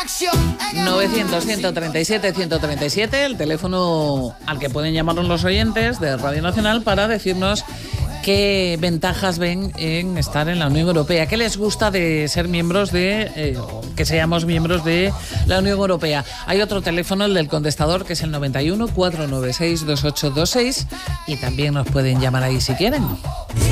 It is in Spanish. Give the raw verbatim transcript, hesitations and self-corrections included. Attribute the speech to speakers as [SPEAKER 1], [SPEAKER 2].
[SPEAKER 1] novecientos, ciento treinta y siete, ciento treinta y siete, el teléfono al que pueden llamarnos los oyentes de Radio Nacional para decirnos qué ventajas ven en estar en la Unión Europea, qué les gusta de ser miembros de, eh, que seamos miembros de la Unión Europea. Hay otro teléfono, el del contestador, que es el noventa y uno, cuatrocientos noventa y seis, veintiocho veintiséis, y también nos pueden llamar ahí si quieren.